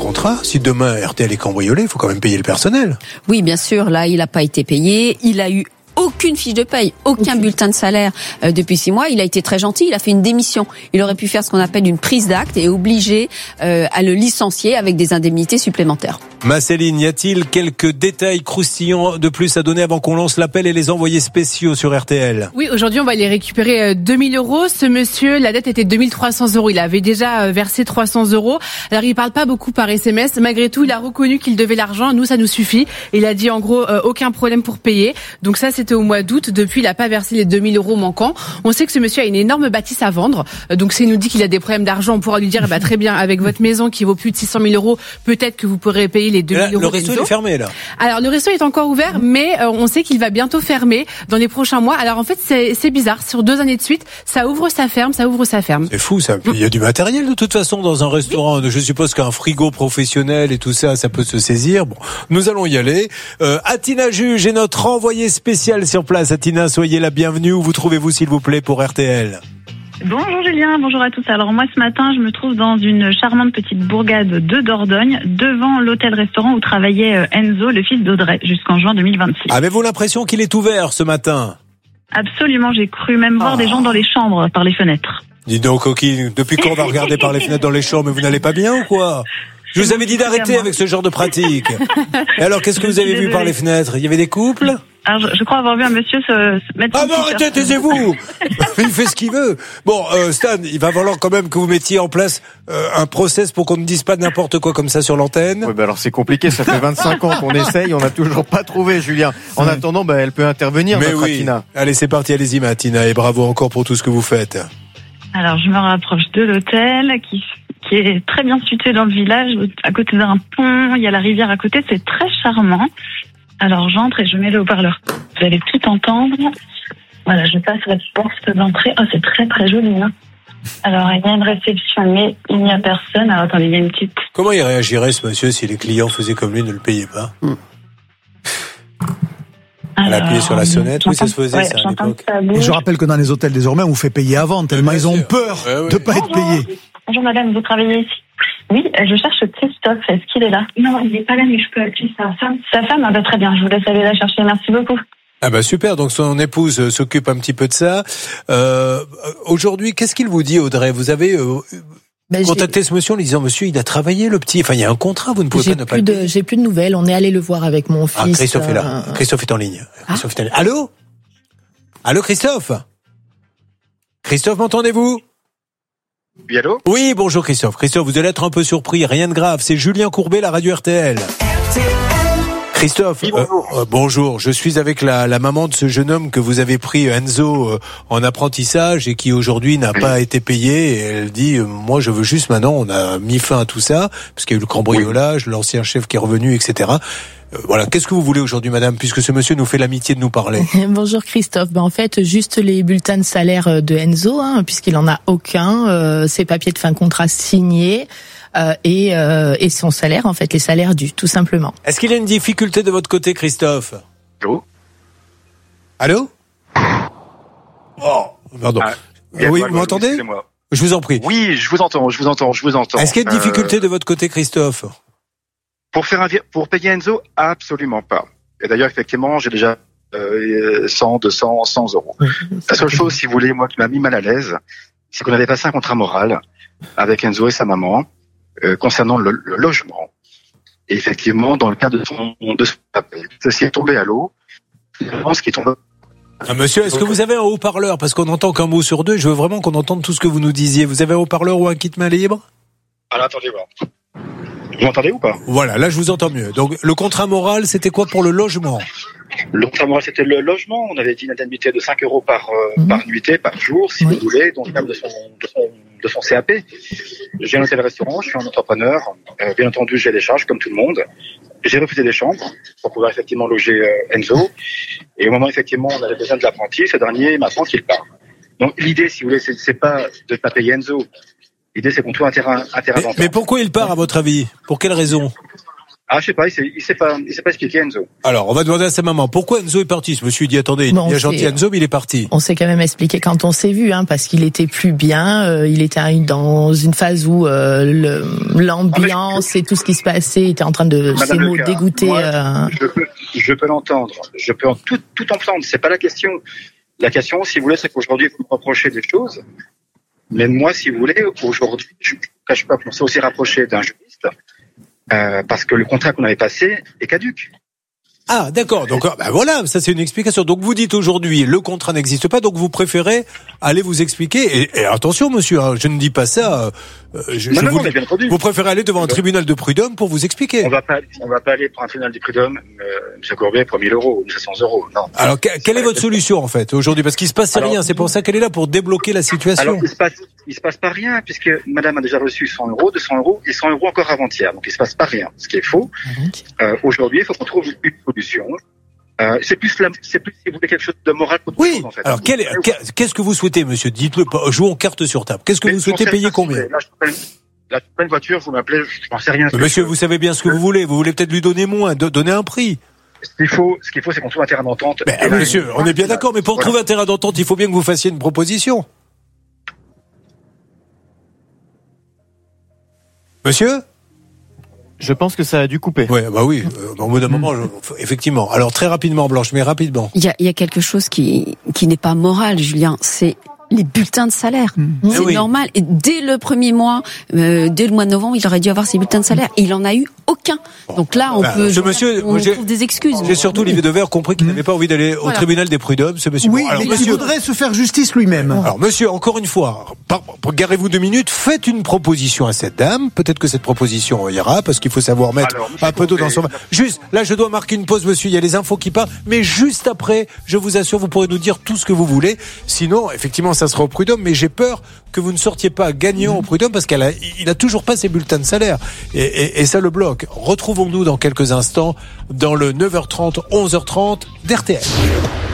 contrat. Si demain RTL est cambriolé, il faut quand même payer le personnel. Oui, bien sûr. Là, il n'a pas été payé. Il a eu aucune fiche de paye, aucun bulletin de salaire depuis 6 mois. Il a été très gentil, il a fait une démission. Il aurait pu faire ce qu'on appelle une prise d'acte et obliger à le licencier avec des indemnités supplémentaires. Céline, y a-t-il quelques détails croustillants de plus à donner avant qu'on lance l'appel et les envoyés spéciaux sur RTL? Oui, aujourd'hui, on va les récupérer 2000 €. Ce monsieur, la dette était 2300 €. Il avait déjà versé 300 €. Alors, il parle pas beaucoup par SMS. Malgré tout, il a reconnu qu'il devait l'argent. Nous, ça nous suffit. Il a dit, en gros, aucun problème pour payer. Donc ça, c'était au mois d'août. Depuis, il a pas versé les 2000 € manquants. On sait que ce monsieur a une énorme bâtisse à vendre. Donc, s'il nous dit qu'il a des problèmes d'argent, on pourra lui dire, très bien, avec votre maison qui vaut plus de 600 000 €, peut-être que vous pourrez payer les 2000 €. Le resto est fermé, là. Alors, le resto est encore ouvert, mais on sait qu'il va bientôt fermer dans les prochains mois. Alors, en fait, c'est bizarre. Sur 2 années de suite, ça ouvre, ça ferme. C'est fou, ça. Il y a du matériel, de toute façon, dans un restaurant. Oui. Je suppose qu'un frigo professionnel et tout ça, ça peut se saisir. Bon, nous allons y aller. Atina Juge est notre envoyée spéciale sur place. Atina, soyez la bienvenue. Où vous trouvez-vous, s'il vous plaît, pour RTL? Bonjour Julien, bonjour à tous. Alors moi ce matin je me trouve dans une charmante petite bourgade de Dordogne, devant l'hôtel-restaurant où travaillait Enzo, le fils d'Audrey, jusqu'en juin 2026. Avez-vous l'impression qu'il est ouvert ce matin? Absolument, j'ai cru même voir des gens dans les chambres, par les fenêtres. Dis donc Coquine, depuis quand on va regarder par les fenêtres dans les chambres? Mais vous n'allez pas bien ou quoi? Je vous avais dit d'arrêter avec ce genre de pratique. Et alors qu'est-ce que vous avez vu par les fenêtres? Il y avait des couples? Alors, je crois avoir vu un monsieur se mettre... Ah non, arrêtez, taisez-vous. Il fait ce qu'il veut. Bon, Stan, il va falloir quand même que vous mettiez en place un process pour qu'on ne dise pas n'importe quoi comme ça sur l'antenne. Oui, alors c'est compliqué, ça fait 25 ans qu'on essaye, on n'a toujours pas trouvé, Julien. En attendant, elle peut intervenir, mais notre oui. Atina. Allez, c'est parti, allez-y, Atina, et bravo encore pour tout ce que vous faites. Alors, je me rapproche de l'hôtel qui est très bien situé dans le village, à côté d'un pont, il y a la rivière à côté, c'est très charmant. Alors j'entre et je mets le haut-parleur. Vous allez tout entendre. Voilà, je passe la porte d'entrée. Oh, c'est très très joli, hein. Alors il y a une réception, mais il n'y a personne. Alors attendez, il y a une petite... Comment il réagirait ce monsieur si les clients faisaient comme lui, ne le payaient pas? Elle a appuyé sur la sonnette. Oui, ça se faisait, ça, à l'époque. Je rappelle que dans les hôtels désormais, on vous fait payer avant, tellement ils ont peur de pas être payés. Bonjour madame, vous travaillez ici? Oui, je cherche Christophe. Est-ce qu'il est là? Non, il n'est pas là, mais je peux appeler sa femme. Sa femme? Très bien, je vous laisse aller la chercher. Merci beaucoup. Ah super, donc son épouse s'occupe un petit peu de ça. Aujourd'hui, qu'est-ce qu'il vous dit, Audrey? Vous avez contacté ce monsieur en lui disant, monsieur, il a travaillé, le petit. Enfin, il y a un contrat, vous ne pouvez pas ne pas le payer. J'ai plus de nouvelles, on est allé le voir avec mon fils. Ah, Christophe est là. Christophe est en ligne. Allô? Allô, Christophe? Christophe, m'entendez-vous? Oui, allô? Oui, bonjour Christophe. Christophe, vous allez être un peu surpris, rien de grave. C'est Julien Courbet, la radio RTL. Christophe, oui, bonjour. Bonjour. Je suis avec la maman de ce jeune homme que vous avez pris, Enzo, en apprentissage et qui aujourd'hui n'a pas été payé. Et elle dit, moi je veux juste maintenant, on a mis fin à tout ça, parce qu'il y a eu le cambriolage, l'ancien chef qui est revenu, etc. Voilà, qu'est-ce que vous voulez aujourd'hui, madame, puisque ce monsieur nous fait l'amitié de nous parler? Bonjour Christophe. En fait, juste les bulletins de salaire de Enzo, puisqu'il en a aucun, ses papiers de fin de contrat signés. Et son salaire, en fait, les salaires dus, tout simplement. Est-ce qu'il y a une difficulté de votre côté, Christophe? Allô? Oh, pardon. Oui, vous m'entendez? Je vous en prie. Oui, je vous entends. Est-ce qu'il y a une difficulté de votre côté, Christophe? Pour payer Enzo, absolument pas. Et d'ailleurs, effectivement, j'ai déjà 100, 200, 100 euros. La seule chose, si vous voulez, moi, qui m'a mis mal à l'aise, c'est qu'on avait passé un contrat moral avec Enzo et sa maman concernant le logement. Et effectivement, dans le cadre de son appel, ceci est tombé à l'eau. Je pense qu'il tombe. Monsieur, est-ce que vous avez un haut-parleur? Parce qu'on n'entend qu'un mot sur deux. Je veux vraiment qu'on entende tout ce que vous nous disiez. Vous avez un haut-parleur ou un kit main libre? Alors, attendez voir. Vous m'entendez ou pas? Voilà, là je vous entends mieux. Donc le contrat moral, c'était quoi pour le logement? Le contrat moral, c'était le logement. On avait dit une indemnité de 5 euros par nuitée, par jour, si vous voulez, dans le cadre de son CAP. J'ai un hôtel-restaurant, je suis un entrepreneur. Bien entendu, j'ai des charges, comme tout le monde. J'ai refusé des chambres pour pouvoir effectivement loger Enzo. Et au moment, effectivement, on avait besoin de l'apprenti. Ce dernier m'apprend qu'il part. Donc l'idée, si vous voulez, c'est pas de ne pas payer Enzo. L'idée, c'est qu'on trouve un terrain d'entente. Mais pourquoi il part, à votre avis? Pour quelle raison? Ah, je sais pas, il s'est pas expliqué, Enzo. Alors, on va demander à sa maman, pourquoi Enzo est parti? Ce monsieur dit, attendez, il est gentil Enzo, mais il est parti. On s'est quand même expliqué quand on s'est vu, parce qu'il était plus bien, il était dans une phase où l'ambiance et tout ce qui se passait était en train de ces mots dégoûter. Je peux l'entendre, je peux tout entendre, c'est pas la question. La question, si vous voulez, c'est qu'aujourd'hui, vous me reprochez des choses. Mais moi, si vous voulez, aujourd'hui, je ne cache pas qu'on s'est aussi rapproché d'un juriste, parce que le contrat qu'on avait passé est caduc. Ah, d'accord. Donc, voilà, ça c'est une explication. Donc, vous dites aujourd'hui, le contrat n'existe pas, donc vous préférez aller vous expliquer. Et attention, monsieur, je ne dis pas ça. Vous préférez aller devant un tribunal de prud'homme pour vous expliquer. On va pas aller pour un tribunal de prud'homme, monsieur Courbet, pour 1 000 euros ou 500 euros. Non. Alors, quelle est votre solution, en fait, aujourd'hui? Parce qu'il se passe rien. C'est pour ça qu'elle est là, pour débloquer la situation. Alors, il se passe pas rien, puisque madame a déjà reçu 100 euros, 200 euros et 100 euros encore avant-hier. Donc, il se passe pas rien. Ce qui est faux. Aujourd'hui, il faut qu'on trouve une solution. C'est plus si vous voulez quelque chose de moral qu'autre chose, en fait. Alors, qu'est-ce que vous souhaitez, monsieur? Dites-le pas. Jouons carte sur table. Qu'est-ce que vous souhaitez payer combien? Là, je prends une voiture, vous m'appelez, je n'en sais rien. Monsieur, vous savez bien ce que vous voulez. Vous voulez peut-être lui donner moins, donner un prix. Ce qu'il faut, c'est qu'on trouve un terrain d'entente. Monsieur, on est bien d'accord, mais pour trouver un terrain d'entente, il faut bien que vous fassiez une proposition. Monsieur? Je pense que ça a dû couper. Ouais, oui. Au bout d'un moment, effectivement. Alors très rapidement, Blanche, mais rapidement. Il y a quelque chose qui n'est pas moral, Julien. C'est les bulletins de salaire. C'est normal. Et dès le premier mois, dès le mois de novembre, il aurait dû avoir ses bulletins de salaire. Et il en a eu aucun. Donc là, on trouve des excuses. J'ai surtout, Olivier Devers, compris qu'il n'avait pas envie d'aller au tribunal des prud'hommes, ce monsieur. Oui, mais il voudrait se faire justice lui-même. Alors, monsieur, encore une fois, garez-vous 2 minutes, faites une proposition à cette dame. Peut-être que cette proposition ira, parce qu'il faut savoir mettre un peu d'eau dans son vin. Juste, là, je dois marquer une pause, monsieur. Il y a les infos qui partent. Mais juste après, je vous assure, vous pourrez nous dire tout ce que vous voulez. Sinon, effectivement, ça sera au prud'homme, mais j'ai peur que vous ne sortiez pas gagnant au prud'homme parce qu'il a toujours pas ses bulletins de salaire. Et ça le bloque. Retrouvons-nous dans quelques instants dans le 9h30, 11h30 d'RTL.